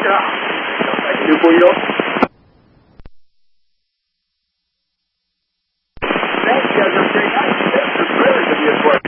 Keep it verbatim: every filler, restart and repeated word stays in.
Ciao. Thank you, Guido. Thank you. Have a great night. It's really good to be a